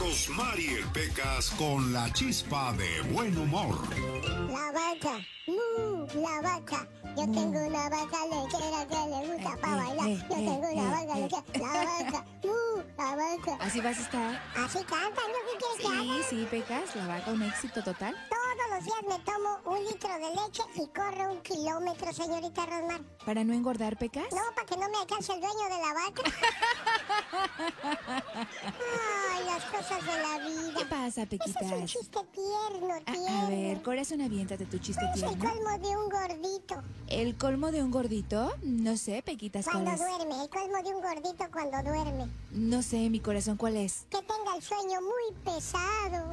Rosmarie Pecas con la chispa de buen humor. La vaca, la vaca. Yo tengo una vaca lechera que le gusta para bailar. Yo tengo una vaca lechera, la vaca, la vaca. Así vas a estar. Así cantan, ¿no? ¿Qué quieres que haga? Sí, Pecas, la vaca, un éxito total. Todos los días me tomo 1 litro de leche y corro 1 kilómetro, señorita Rosmar. ¿Para no engordar, Pecas? No, para que no me alcance el dueño de la vaca. Ay, las cosas de la vida. ¿Qué pasa, Pequitas? Ese es un chiste tierno. A ver, corazón, aviéntate tu chiste Es el tierno. colmo de un gordito. ¿El colmo de un gordito? No sé, Pequitas, ¿cuál Cuando es? duerme, el colmo de un gordito cuando duerme. No sé, mi corazón, ¿cuál es? Que tenga el sueño muy pesado.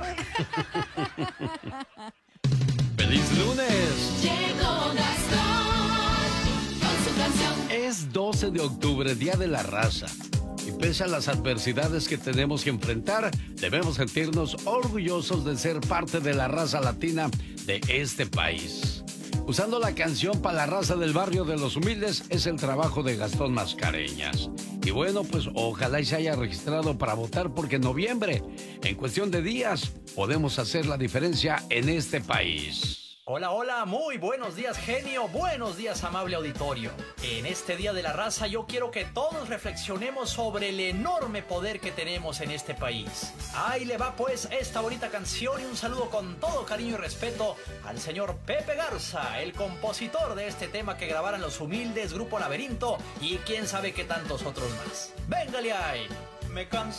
¡Feliz lunes! Llegó Gastón con su canción. Es 12 de octubre, Día de la Raza. Y pese a las adversidades que tenemos que enfrentar, debemos sentirnos orgullosos de ser parte de la raza latina de este país. Usando la canción para la raza del barrio de los humildes es el trabajo de Gastón Mascareñas. Y bueno, pues ojalá y se haya registrado para votar porque en noviembre, en cuestión de días, podemos hacer la diferencia en este país. Hola, hola, muy buenos días, genio, buenos días, amable auditorio. En este Día de la Raza yo quiero que todos reflexionemos sobre el enorme poder que tenemos en este país. Ahí le va pues esta bonita canción y un saludo con todo cariño y respeto al señor Pepe Garza, el compositor de este tema que grabaran Los Humildes, Grupo Laberinto y quién sabe qué tantos otros más. ¡Véngale ahí! Me cansé